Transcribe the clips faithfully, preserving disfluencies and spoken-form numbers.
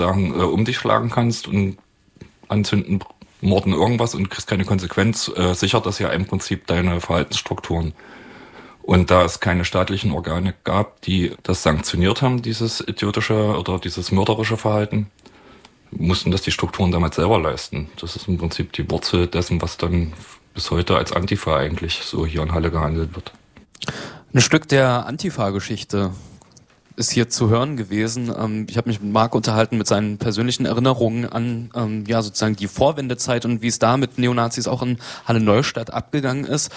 sagen, äh, um dich schlagen kannst und anzünden, morden irgendwas und kriegst keine Konsequenz, äh, sichert das ja im Prinzip deine Verhaltensstrukturen. Und da es keine staatlichen Organe gab, die das sanktioniert haben, dieses idiotische oder dieses mörderische Verhalten, mussten das die Strukturen damals selber leisten. Das ist im Prinzip die Wurzel dessen, was dann bis heute als Antifa eigentlich so hier in Halle gehandelt wird. Ein Stück der Antifa-Geschichte ist hier zu hören gewesen. Ich habe mich mit Marc unterhalten mit seinen persönlichen Erinnerungen an ja sozusagen die Vorwendezeit und wie es da mit Neonazis auch in Halle-Neustadt abgegangen ist.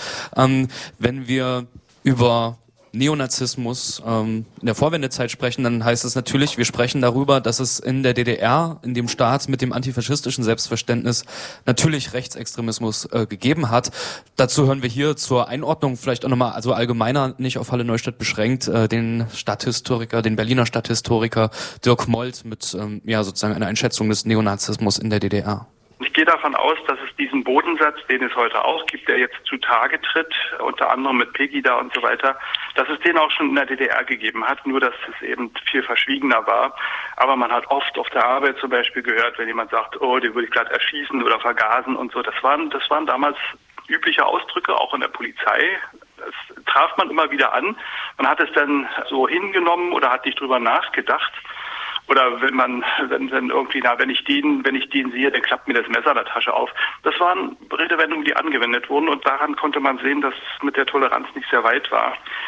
Wenn wir über Neonazismus ähm, in der Vorwendezeit sprechen, dann heißt es natürlich, wir sprechen darüber, dass es in der D D R, in dem Staat mit dem antifaschistischen Selbstverständnis natürlich Rechtsextremismus äh, gegeben hat. Dazu hören wir hier zur Einordnung vielleicht auch nochmal, also allgemeiner, nicht auf Halle-Neustadt beschränkt, äh, den Stadthistoriker, den Berliner Stadthistoriker Dirk Molt mit ähm, ja sozusagen einer Einschätzung des Neonazismus in der D D R. Ich gehe davon aus, dass es diesen Bodensatz, den es heute auch gibt, der jetzt zutage tritt, unter anderem mit Pegida und so weiter, dass es den auch schon in der D D R gegeben hat, nur dass es eben viel verschwiegener war. Aber man hat oft auf der Arbeit zum Beispiel gehört, wenn jemand sagt, oh, den würde ich gerade erschießen oder vergasen und so. Das waren, das waren damals übliche Ausdrücke, auch in der Polizei. Das traf man immer wieder an. Man hat es dann so hingenommen oder hat nicht drüber nachgedacht. Oder wenn man, wenn, wenn irgendwie, na, wenn ich den, wenn ich den sehe, dann klappt mir das Messer in der Tasche auf. Das waren Redewendungen, die angewendet wurden und daran konnte man sehen, dass es mit der Toleranz nicht sehr weit war.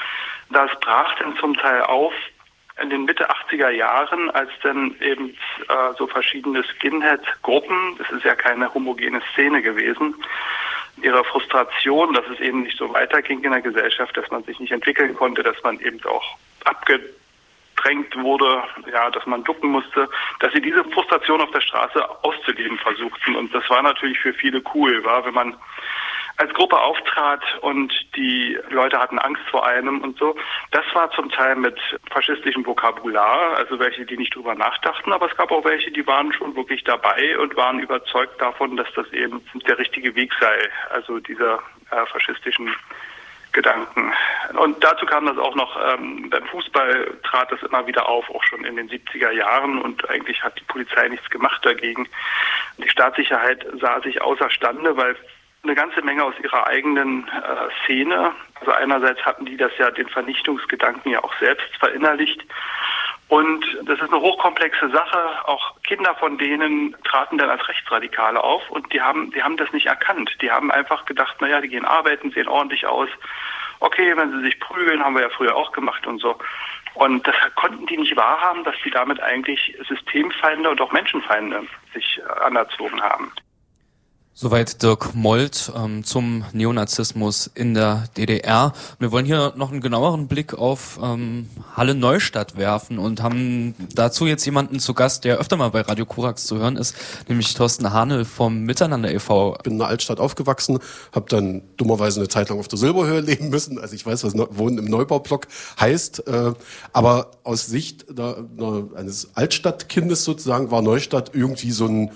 Das brach dann zum Teil auf in den Mitte achtziger Jahren, als dann eben äh, so verschiedene Skinhead-Gruppen, das ist ja keine homogene Szene gewesen, ihre Frustration, dass es eben nicht so weiterging in der Gesellschaft, dass man sich nicht entwickeln konnte, dass man eben auch abge drängt wurde, ja, dass man ducken musste, dass sie diese Frustration auf der Straße auszuleben versuchten. Und das war natürlich für viele cool, war, wenn man als Gruppe auftrat und die Leute hatten Angst vor einem und so. Das war zum Teil mit faschistischem Vokabular, also welche, die nicht drüber nachdachten, aber es gab auch welche, die waren schon wirklich dabei und waren überzeugt davon, dass das eben der richtige Weg sei, also dieser äh, faschistischen Gedanken. Und dazu kam das auch noch, ähm, beim Fußball trat das immer wieder auf, auch schon in den siebziger Jahren und eigentlich hat die Polizei nichts gemacht dagegen. Die Staatssicherheit sah sich außerstande, weil eine ganze Menge aus ihrer eigenen äh, Szene, also einerseits hatten die das ja, den Vernichtungsgedanken ja auch selbst verinnerlicht. Und das ist eine hochkomplexe Sache. Auch Kinder von denen traten dann als Rechtsradikale auf und die haben, die haben das nicht erkannt. Die haben einfach gedacht, naja, die gehen arbeiten, sehen ordentlich aus. Okay, wenn sie sich prügeln, haben wir ja früher auch gemacht und so. Und das konnten die nicht wahrhaben, dass die damit eigentlich Systemfeinde und auch Menschenfeinde sich anerzogen haben. Soweit Dirk Molt ähm, zum Neonazismus in der D D R. Wir wollen hier noch einen genaueren Blick auf ähm, Halle-Neustadt werfen und haben dazu jetzt jemanden zu Gast, der öfter mal bei Radio Korax zu hören ist, nämlich Thorsten Hahnel vom Miteinander e V. Ich bin in der Altstadt aufgewachsen, habe dann dummerweise eine Zeit lang auf der Silberhöhe leben müssen. Also ich weiß, was Wohnen im Neubaublock heißt. Äh, aber aus Sicht der, der, eines Altstadtkindes sozusagen war Neustadt irgendwie so ein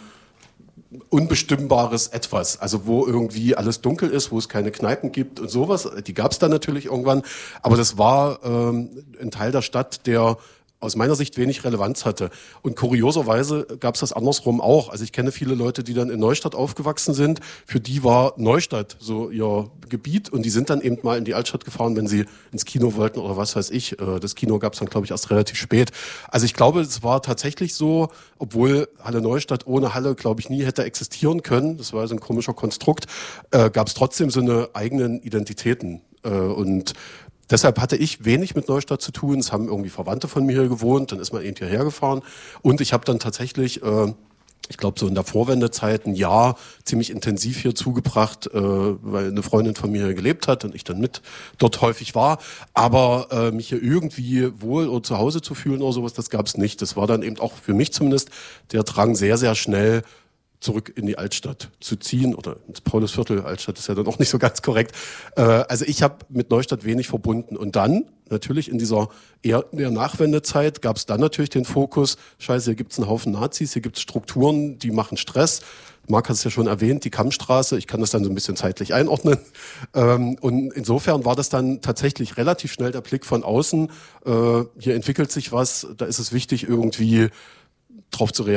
unbestimmbares Etwas, also wo irgendwie alles dunkel ist, wo es keine Kneipen gibt und sowas. Die gab es dann natürlich irgendwann, aber das war ähm, ein Teil der Stadt, der aus meiner Sicht wenig Relevanz hatte. Und kurioserweise gab es das andersrum auch. Also ich kenne viele Leute, die dann in Neustadt aufgewachsen sind. Für die war Neustadt so ihr Gebiet und die sind dann eben mal in die Altstadt gefahren, wenn sie ins Kino wollten oder was weiß ich. Das Kino gab es dann, glaube ich, erst relativ spät. Also ich glaube, es war tatsächlich so, obwohl Halle Neustadt ohne Halle, glaube ich, nie hätte existieren können. Das war so ein komischer Konstrukt. Äh, gab es trotzdem so eine eigenen Identitäten. Äh, und Deshalb hatte ich wenig mit Neustadt zu tun. Es haben irgendwie Verwandte von mir hier gewohnt. Dann ist man eben hierher gefahren. Und ich habe dann tatsächlich, äh, ich glaube so in der Vorwendezeit, ein Jahr ziemlich intensiv hier zugebracht, äh, weil eine Freundin von mir hier gelebt hat und ich dann mit dort häufig war. Aber äh, mich hier irgendwie wohl oder zu Hause zu fühlen oder sowas, das gab es nicht. Das war dann eben auch für mich zumindest der Drang, sehr, sehr schnell zurück in die Altstadt zu ziehen oder ins Paulusviertel. Altstadt ist ja dann auch nicht so ganz korrekt. Äh, also ich habe mit Neustadt wenig verbunden. Und dann natürlich in dieser eher der Nachwendezeit gab es dann natürlich den Fokus, scheiße, hier gibt's einen Haufen Nazis, hier gibt's Strukturen, die machen Stress. Marc hat es ja schon erwähnt, die Kammstraße, ich kann das dann so ein bisschen zeitlich einordnen. Ähm, und insofern war das dann tatsächlich relativ schnell der Blick von außen. Äh, hier entwickelt sich was, da ist es wichtig, irgendwie drauf zu reagieren.